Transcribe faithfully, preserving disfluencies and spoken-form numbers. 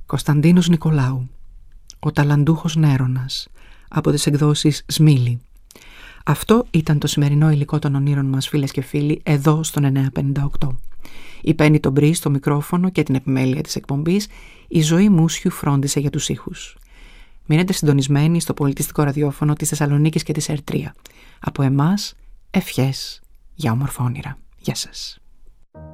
Κωνσταντίνος Νικολάου, ο ταλαντούχος Νέρονας, από τις εκδόσεις Σμίλη. Αυτό ήταν το σημερινό υλικό των ονείρων μας, φίλες και φίλοι, εδώ στον εννιακόσια πενήντα οκτώ. Η Πέννη τον Μπρι στο μικρόφωνο και την επιμέλεια της εκπομπής, η Ζωή Μούσιου φρόντισε για τους ήχους. Μείνετε συντονισμένοι στο πολιτιστικό ραδιόφωνο της Θεσσαλονίκης και της Ερτρία. Από εμάς, ευχές για όμορφα όνειρα. Γεια σας.